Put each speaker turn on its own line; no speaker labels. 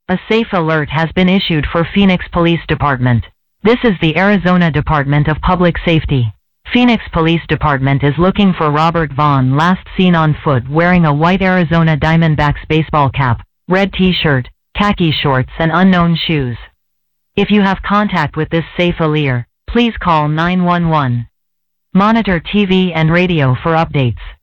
A safe alert has been issued for Phoenix Police Department. This is the Arizona Department of Public Safety. Phoenix Police Department is looking for Robert Vaughn, last seen on foot wearing a white Arizona Diamondbacks baseball cap, red t-shirt, khaki shorts and unknown shoes. If you have contact with this safe alert, please call 911. Monitor TV and radio for updates.